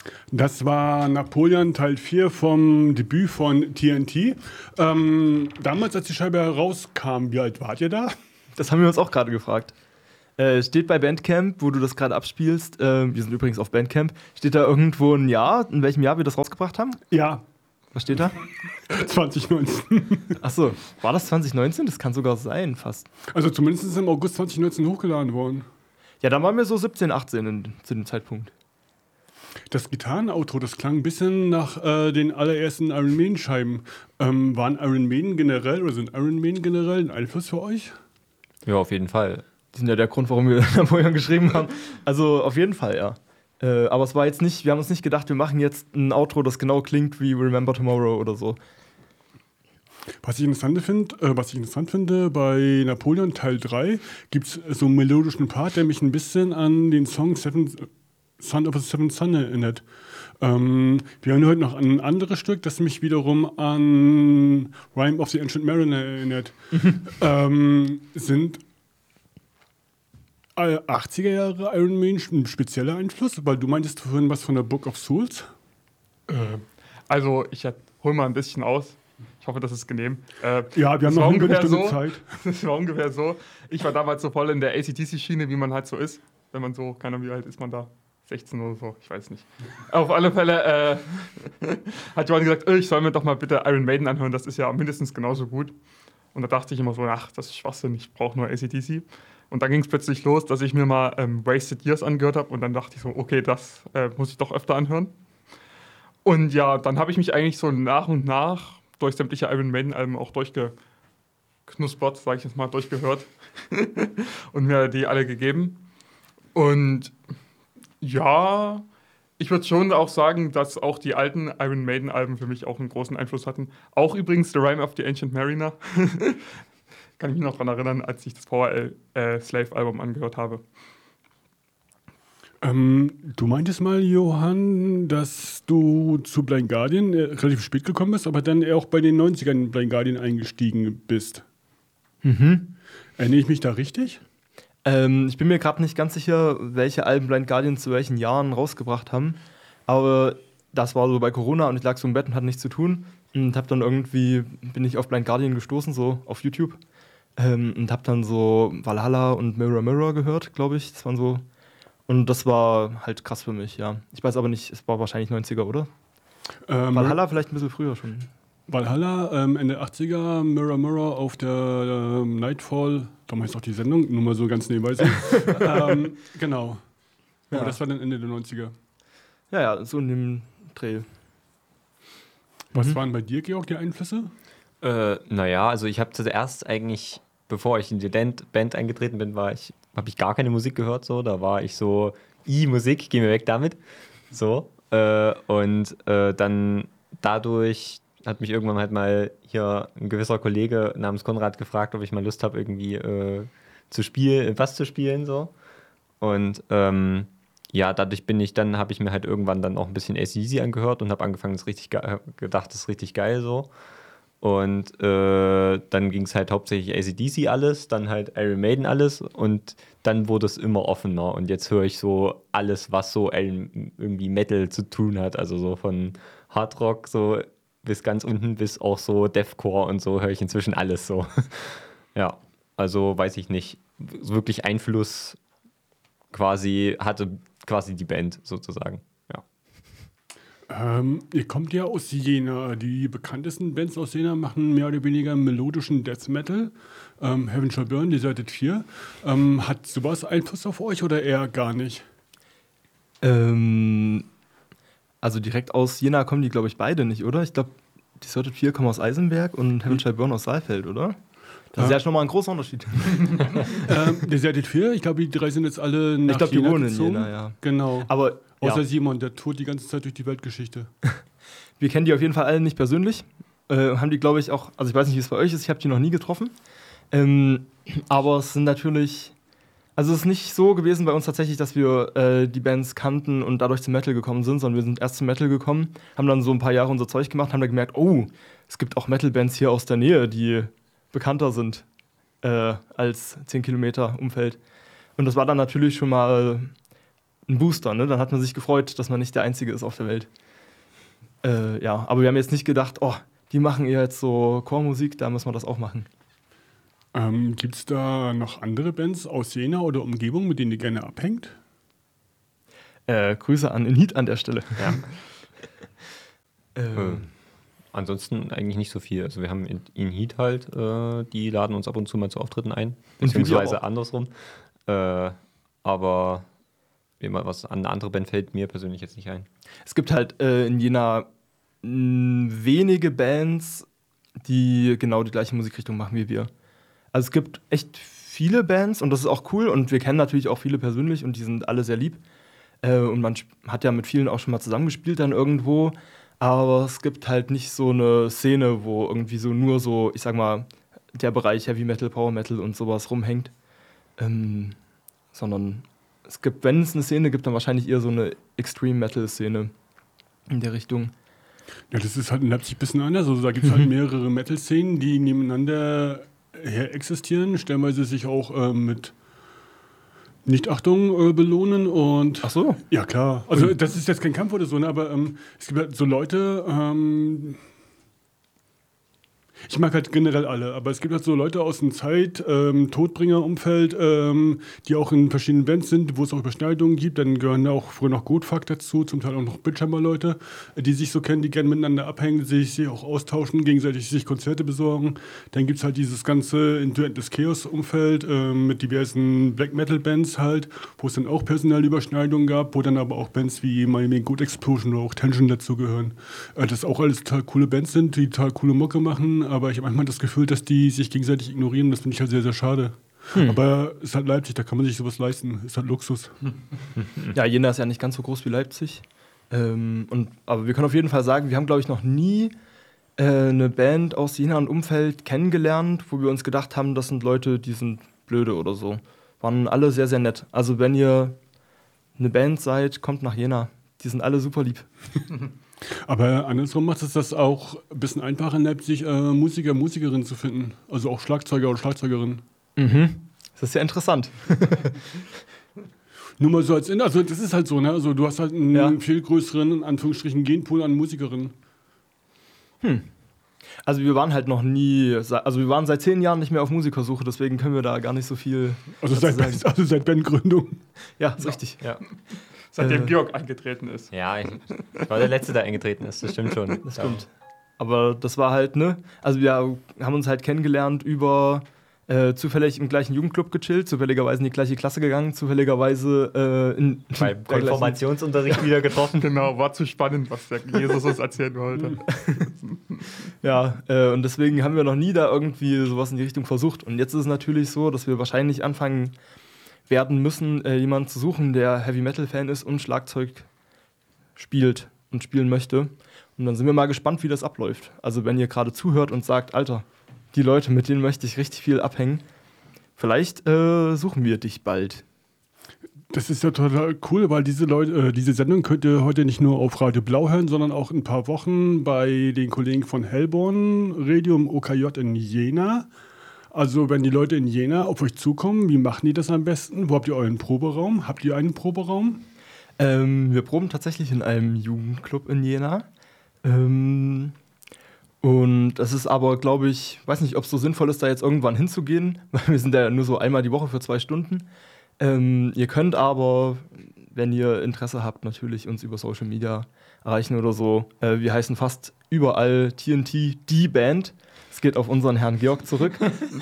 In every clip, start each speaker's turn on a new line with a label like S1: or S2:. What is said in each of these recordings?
S1: Das war Napoleon Teil 4 vom Debüt von TNT. Damals, als die Scheibe herauskam, wie alt wart ihr da?
S2: Das haben wir uns auch gerade gefragt. Steht bei Bandcamp, wo du das gerade abspielst, wir sind übrigens auf Bandcamp, steht da irgendwo ein Jahr, in welchem Jahr wir das rausgebracht haben?
S1: Ja.
S2: Was steht da?
S1: 2019.
S2: Achso, war das 2019? Das kann sogar sein, fast.
S1: Also zumindest ist es im August 2019 hochgeladen worden.
S2: Ja, dann waren wir so 17, 18 zu dem Zeitpunkt.
S1: Das Gitarrenoutro, das klang ein bisschen nach den allerersten Iron Maiden-Scheiben. Waren Iron Maiden generell oder sind Iron Maiden generell ein Einfluss für euch?
S3: Ja, auf jeden Fall.
S2: Die sind ja der Grund, warum wir Napoleon geschrieben haben. Also auf jeden Fall, ja. Aber es war jetzt nicht, wir haben uns nicht gedacht, wir machen jetzt ein Outro, das genau klingt wie Remember Tomorrow oder so.
S1: Was ich interessant finde, bei Napoleon Teil 3 gibt es so einen melodischen Part, der mich ein bisschen an den Song Son of a Seventh Son erinnert. Wir hören heute noch ein anderes Stück, das mich wiederum an Rime of the Ancient Mariner erinnert. Sind 80er Jahre Iron Maiden ein spezieller Einfluss? Weil du meintest vorhin was von der Book of Souls?
S4: Also, ich hole mal ein bisschen aus. Ich hoffe, das ist genehm.
S1: Ja, wir haben noch eine Stunde Zeit.
S4: Das war ungefähr so. Ich war damals so voll in der AC/DC-Schiene, wie man halt so ist. Wenn man so, keine Ahnung, wie alt ist man da? 16 oder so, ich weiß nicht. Auf alle Fälle hat Johann gesagt, ich soll mir doch mal bitte Iron Maiden anhören, das ist ja mindestens genauso gut. Und da dachte ich immer so, ach, das ist Schwachsinn, ich brauche nur AC/DC. Und dann ging es plötzlich los, dass ich mir mal Wasted Years angehört habe und dann dachte ich so, okay, das muss ich doch öfter anhören. Und ja, dann habe ich mich eigentlich so nach und nach durch sämtliche Iron Maiden-Alben auch durchgeknuspert, sage ich jetzt mal, durchgehört und mir die alle gegeben. Und ja, ich würde schon auch sagen, dass auch die alten Iron Maiden-Alben für mich auch einen großen Einfluss hatten. Auch übrigens The Rime of the Ancient Mariner. Kann ich mich noch daran erinnern, als ich das VRL Slave-Album angehört habe.
S1: Du meintest mal, Johann, dass du zu Blind Guardian relativ spät gekommen bist, aber dann auch bei den 90ern in Blind Guardian eingestiegen bist.
S2: Mhm.
S1: Erinnere ich mich da richtig?
S2: Ich bin mir gerade nicht ganz sicher, welche Alben Blind Guardian zu welchen Jahren rausgebracht haben. Aber das war so bei Corona und ich lag so im Bett und hatte nichts zu tun. Und bin ich auf Blind Guardian gestoßen, so auf YouTube. Und hab dann so Valhalla und Mirror Mirror gehört, glaube ich. Das waren so. Und das war halt krass für mich, ja. Ich weiß aber nicht, es war wahrscheinlich 90er, oder? Valhalla vielleicht ein bisschen früher schon.
S1: Valhalla, Ende 80er, Mirror Mirror auf der Nightfall, damals noch die Sendung, nur mal so ganz nebenbei so. Genau. Ja. Aber das war dann Ende der 90er.
S2: Ja, so in dem Dreh.
S1: Was waren bei dir, Georg, die Einflüsse?
S3: Naja, also ich habe zuerst eigentlich, bevor ich in die Band eingetreten bin, habe ich gar keine Musik gehört, so. Da war ich so, Musik, geh mir weg damit. So. Dann dadurch hat mich irgendwann halt mal hier ein gewisser Kollege namens Konrad gefragt, ob ich mal Lust habe, irgendwie was zu spielen, so. Und dadurch habe ich mir halt irgendwann dann auch ein bisschen AC/DC angehört und habe angefangen, gedacht, das ist richtig geil, so. Und dann ging es halt hauptsächlich AC/DC alles, dann halt Iron Maiden alles und dann wurde es immer offener und jetzt höre ich so alles, was so irgendwie Metal zu tun hat, also so von Hardrock so bis ganz unten bis auch so Deathcore und so höre ich inzwischen alles so. Ja, also weiß ich nicht, wirklich Einfluss hatte quasi die Band sozusagen.
S1: Ihr kommt ja aus Jena. Die bekanntesten Bands aus Jena machen mehr oder weniger melodischen Death Metal. Heaven Shall Burn, Deserted 4. Hat sowas Einfluss auf euch oder eher gar nicht?
S2: Also direkt aus Jena kommen die, glaube ich, beide nicht, oder? Ich glaube, Deserted 4 kommen aus Eisenberg und Heaven Shall Burn aus Saalfeld, oder? Das ist ja schon mal ein großer Unterschied.
S1: Deserted 4, ich glaube, die drei sind jetzt alle nach Jena.
S2: Ich glaube, die wohnen
S1: gezogen.
S2: in Jena, ja.
S1: Genau.
S2: Aber
S1: außer Simon, der tourt die ganze Zeit durch die Weltgeschichte.
S2: Wir kennen die auf jeden Fall alle nicht persönlich. Haben die, glaube ich, auch, also ich weiß nicht, wie es bei euch ist, ich habe die noch nie getroffen. Aber es sind natürlich, also es ist nicht so gewesen bei uns tatsächlich, dass wir die Bands kannten und dadurch zum Metal gekommen sind, sondern wir sind erst zum Metal gekommen, haben dann so ein paar Jahre unser Zeug gemacht, haben dann gemerkt, oh, es gibt auch Metal-Bands hier aus der Nähe, die bekannter sind als 10 Kilometer Umfeld. Und das war dann natürlich schon mal ein Booster, ne? Dann hat man sich gefreut, dass man nicht der Einzige ist auf der Welt. Ja, aber wir haben jetzt nicht gedacht, oh, die machen jetzt so Chormusik, da müssen wir das auch machen.
S1: Gibt es da noch andere Bands aus Jena oder Umgebung, mit denen ihr gerne abhängt?
S2: Grüße an Inhit an der Stelle.
S3: Ja. Ansonsten eigentlich nicht so viel. Also wir haben in Heat halt, die laden uns ab und zu mal zu Auftritten ein, beziehungsweise andersrum. Aber was an eine andere Band fällt mir persönlich jetzt nicht ein.
S2: Es gibt halt in Jena wenige Bands, die genau die gleiche Musikrichtung machen wie wir. Also es gibt echt viele Bands und das ist auch cool und wir kennen natürlich auch viele persönlich und die sind alle sehr lieb. Und man hat ja mit vielen auch schon mal zusammengespielt dann irgendwo. Aber es gibt halt nicht so eine Szene, wo irgendwie so nur so, ich sag mal, der Bereich Heavy Metal, Power Metal und sowas rumhängt. Sondern es gibt, wenn es eine Szene gibt, dann wahrscheinlich eher so eine Extreme Metal Szene in der Richtung.
S1: Ja, das ist halt in Leipzig ein bisschen anders. Also da gibt es halt mehrere Metal-Szenen, die nebeneinander her existieren, stellenweise sich auch mit Nichtachtung belohnen und.
S2: Ach so?
S1: Ja, klar. Also, das ist jetzt kein Kampf oder so, ne? Aber es gibt halt so Leute, ich mag halt generell alle, aber es gibt halt so Leute aus dem Todbringer-Umfeld, die auch in verschiedenen Bands sind, wo es auch Überschneidungen gibt. Dann gehören da auch früher noch Goatfuck dazu, zum Teil auch noch Bitchammer-Leute, die sich so kennen, die gerne miteinander abhängen, sich auch austauschen, gegenseitig sich Konzerte besorgen. Dann gibt es halt dieses ganze Into des Chaos-Umfeld mit diversen Black-Metal-Bands halt, wo es dann auch personelle Überschneidungen gab, wo dann aber auch Bands wie Miami Goat Explosion oder auch Tension dazugehören. Das auch alles total coole Bands sind, die total coole Mucke machen, aber ich habe manchmal das Gefühl, dass die sich gegenseitig ignorieren. Das finde ich halt sehr, sehr schade. Aber es ist halt Leipzig, da kann man sich sowas leisten. Ist halt Luxus.
S2: Ja, Jena ist ja nicht ganz so groß wie Leipzig. Aber wir können auf jeden Fall sagen, wir haben, glaube ich, noch nie eine Band aus Jena und Umfeld kennengelernt, wo wir uns gedacht haben, das sind Leute, die sind blöde oder so. Waren alle sehr, sehr nett. Also wenn ihr eine Band seid, kommt nach Jena. Die sind alle super lieb.
S1: Aber andersrum macht es das auch ein bisschen einfacher in Leipzig, Musiker, Musikerinnen zu finden. Also auch Schlagzeuger und Schlagzeugerinnen.
S2: Das ist ja interessant.
S1: Nur mal so also das ist halt so, ne? Also du hast halt einen viel größeren, in Anführungsstrichen, Genpool an Musikerinnen.
S2: Also wir waren halt noch nie, also wir waren seit 10 Jahren nicht mehr auf Musikersuche, deswegen können wir da gar nicht so viel
S1: dazu sagen. Also seit Bandgründung.
S2: Ja, ist richtig.
S3: Ja.
S4: Seitdem Georg eingetreten ist.
S3: Ja, ich war der Letzte, der eingetreten ist, das stimmt schon.
S2: Das stimmt. Aber das war halt, ne? Also wir haben uns halt kennengelernt über zufällig im gleichen Jugendclub gechillt, zufälligerweise in die gleiche Klasse gegann, zufälligerweise
S3: beim Konfirmationsunterricht wieder getroffen.
S4: Genau, war zu spannend, was der Jesus uns erzählen wollte.
S2: Ja, und deswegen haben wir noch nie da irgendwie sowas in die Richtung versucht. Und jetzt ist es natürlich so, dass wir wahrscheinlich anfangen werden müssen, jemanden zu suchen, der Heavy-Metal-Fan ist und Schlagzeug spielt und spielen möchte. Und dann sind wir mal gespannt, wie das abläuft. Also wenn ihr gerade zuhört und sagt, Alter, die Leute, mit denen möchte ich richtig viel abhängen, vielleicht suchen wir dich bald.
S1: Das ist ja total cool, weil diese Sendung könnt ihr heute nicht nur auf Radio Blau hören, sondern auch in ein paar Wochen bei den Kollegen von Hellborn Radio im OKJ in Jena. Also wenn die Leute in Jena auf euch zukommen, wie machen die das am besten? Wo habt ihr euren Proberaum? Habt ihr einen Proberaum?
S2: Wir proben tatsächlich in einem Jugendclub in Jena. Und das ist aber, glaube ich, weiß nicht, ob es so sinnvoll ist, da jetzt irgendwann hinzugehen, weil wir sind ja nur so einmal die Woche für 2 Stunden. Ihr könnt aber, wenn ihr Interesse habt, natürlich uns über Social Media erreichen oder so. Wir heißen fast überall TNT, die Band. Es geht auf unseren Herrn Georg zurück.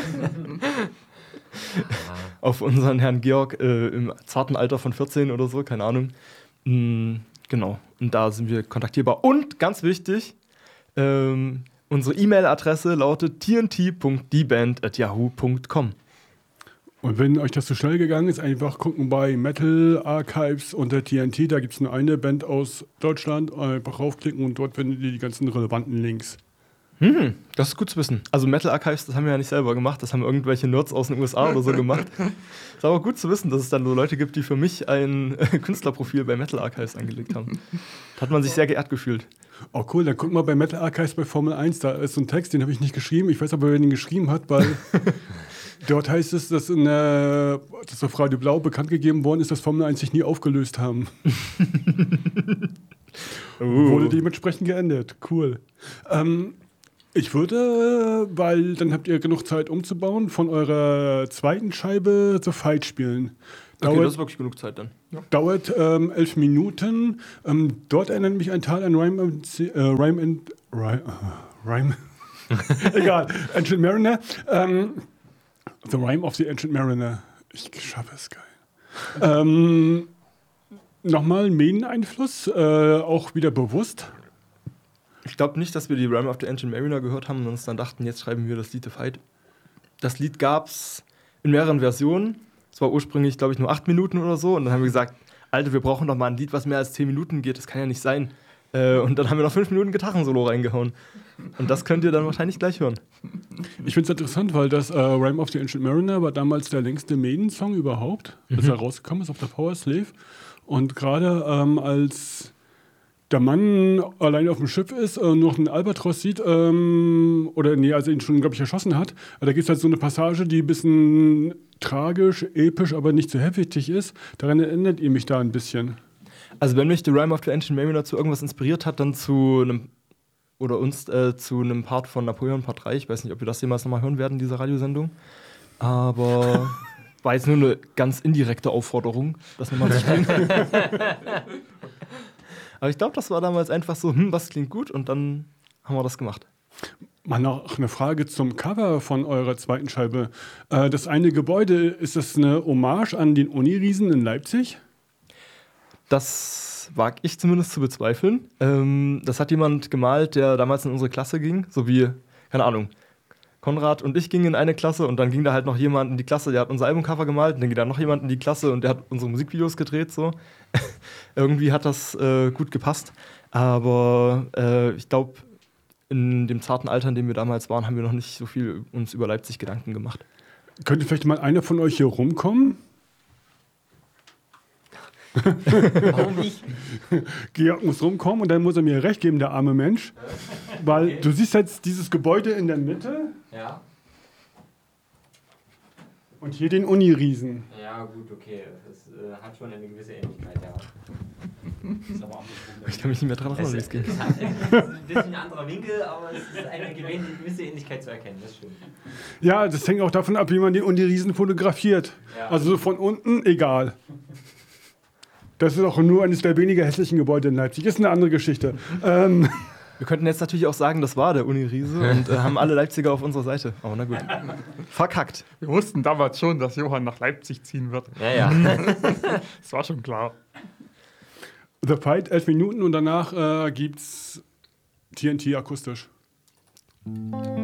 S2: Auf unseren Herrn Georg im zarten Alter von 14 oder so, keine Ahnung. Genau, und da sind wir kontaktierbar. Und ganz wichtig, unsere E-Mail-Adresse lautet tnt.dband@yahoo.com.
S1: Und wenn euch das zu schnell gegangen ist, einfach gucken bei Metal Archives unter TNT. Da gibt es nur eine Band aus Deutschland. Einfach raufklicken und dort findet ihr die ganzen relevanten Links.
S2: Das ist gut zu wissen. Also Metal Archives, das haben wir ja nicht selber gemacht. Das haben irgendwelche Nerds aus den USA oder so gemacht. Ist aber gut zu wissen, dass es dann so Leute gibt, die für mich ein Künstlerprofil bei Metal Archives angelegt haben. Da hat man sich sehr geehrt gefühlt.
S1: Oh cool, dann guck mal bei Metal Archives bei Formel 1. Da ist so ein Text, den habe ich nicht geschrieben. Ich weiß aber, wer den geschrieben hat, weil Dort heißt es, dass auf Radio Blau bekannt gegeben worden ist, dass Formel 1 sich nie aufgelöst haben. Wurde dementsprechend geändert. Cool. Ich würde, weil dann habt ihr genug Zeit umzubauen, von eurer zweiten Scheibe The Fight spielen.
S2: Okay, das ist wirklich genug Zeit dann.
S1: Dauert 11 Minuten. Dort erinnert mich ein Teil an Rhyme. Egal. Ancient Mariner. The Rhyme of the Ancient Mariner. Ich schaffe es, geil. Nochmal Mähen-Einfluss, auch wieder bewusst.
S2: Ich glaube nicht, dass wir die Rhyme of the Ancient Mariner gehört haben und uns dann dachten, jetzt schreiben wir das Lied The Fight. Das Lied gab es in mehreren Versionen. Es war ursprünglich, glaube ich, nur 8 Minuten oder so. Und dann haben wir gesagt, Alter, wir brauchen doch mal ein Lied, was mehr als 10 Minuten geht. Das kann ja nicht sein. Und dann haben wir noch 5 Minuten Gitarrensolo reingehauen. Und das könnt ihr dann wahrscheinlich gleich hören.
S1: Ich finde es interessant, weil das Rhyme of the Ancient Mariner war damals der längste Maiden-Song überhaupt, als er rausgekommen ist auf der Power Slave. Und gerade als der Mann allein auf dem Schiff ist, noch einen Albatros sieht, als er ihn schon, glaube ich, erschossen hat, da gibt es halt so eine Passage, die ein bisschen tragisch, episch, aber nicht so heftig ist. Daran erinnert ihr mich da ein bisschen.
S2: Also wenn mich The Rhyme of the Ancient Mariner zu irgendwas inspiriert hat, dann zu einem Part von Napoleon Part 3. Ich weiß nicht, ob wir das jemals nochmal hören werden, diese Radiosendung. Aber war jetzt nur eine ganz indirekte Aufforderung, das nochmal zu spielen. Aber ich glaube, das war damals einfach so, was klingt gut, und dann haben wir das gemacht.
S1: Mal noch eine Frage zum Cover von eurer zweiten Scheibe. Das eine Gebäude, ist das eine Hommage an den Uniriesen in Leipzig?
S2: Das wage ich zumindest zu bezweifeln. Das hat jemand gemalt, der damals in unsere Klasse ging, so wie, keine Ahnung, Konrad und ich gingen in eine Klasse und dann ging da halt noch jemand in die Klasse, der hat unser Albumcover gemalt, und dann ging da noch jemand in die Klasse und der hat unsere Musikvideos gedreht, so. Irgendwie hat das gut gepasst, aber ich glaube, in dem zarten Alter, in dem wir damals waren, haben wir noch nicht so viel uns über Leipzig Gedanken gemacht.
S1: Könnte vielleicht mal einer von euch hier rumkommen?
S3: Warum nicht?
S1: Georg muss rumkommen und dann muss er mir recht geben, der arme Mensch. Weil du siehst jetzt dieses Gebäude in der Mitte.
S3: Ja.
S1: Und hier den Uniriesen.
S3: Ja, gut, okay. Das hat schon eine gewisse Ähnlichkeit, ja.
S2: Ich kann mich nicht mehr dran erinnern, wie es ging.
S3: Es ist ein bisschen ein anderer Winkel, aber es ist eine gewisse Ähnlichkeit zu erkennen, das stimmt.
S1: Ja, das hängt auch davon ab, wie man den Uniriesen fotografiert.
S3: Ja.
S1: Also so von unten, egal. Das ist auch nur eines der weniger hässlichen Gebäude in Leipzig. Ist eine andere Geschichte.
S2: Wir könnten jetzt natürlich auch sagen, das war der Uniriese und haben alle Leipziger auf unserer Seite. Aber na gut. Verkackt.
S4: Wir wussten damals schon, dass Johann nach Leipzig ziehen wird.
S3: Ja.
S4: Das war schon klar.
S1: The Fight, 11 Minuten und danach gibt's TNT akustisch.